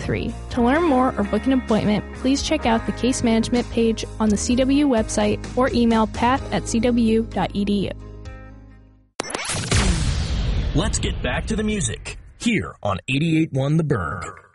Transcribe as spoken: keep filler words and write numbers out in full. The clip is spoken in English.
three. To learn more or book an appointment, please check out the case management page on the C W website or email path at c w dot e d u. Let's get back to the music here on eighty-eight point one The Berg.